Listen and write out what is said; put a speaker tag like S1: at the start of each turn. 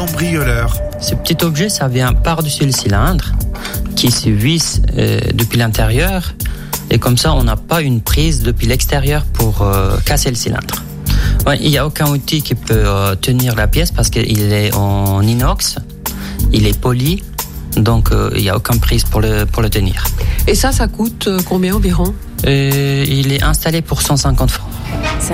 S1: cambrioleurs.
S2: Ce petit objet, ça vient par-dessus le cylindre, qui se visse depuis l'intérieur, et comme ça, on n'a pas une prise depuis l'extérieur pour casser le cylindre. Ouais, il n'y a aucun outil qui peut tenir la pièce parce qu'il est en inox, il est poli, donc il n'y a aucune prise pour le tenir.
S3: Et ça coûte combien environ ?
S2: Il est installé pour 150 francs.